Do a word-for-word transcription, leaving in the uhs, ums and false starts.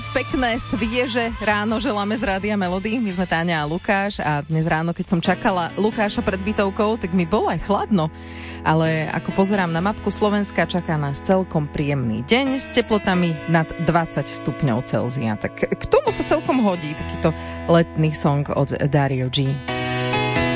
pekné, svieže ráno želáme z Rádia Melody. My sme Táňa a Lukáš a dnes ráno, keď som čakala Lukáša pred bytovkou, tak mi bolo aj chladno. Ale ako pozerám na mapku Slovenska, čaká nás celkom príjemný deň s teplotami nad dvadsať stupňov Celzia. Tak k tomu sa celkom hodí takýto letný song od Dario G.